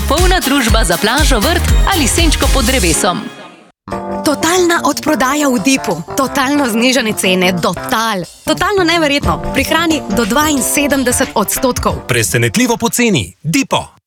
popolna družba za plažo, vrt ali senčko pod drevesom. Totalna odprodaja v Dipu. Totalno znižane cene. Totalno neverjetno. Prihrani do 72%. Presenetljivo poceni. Dipo.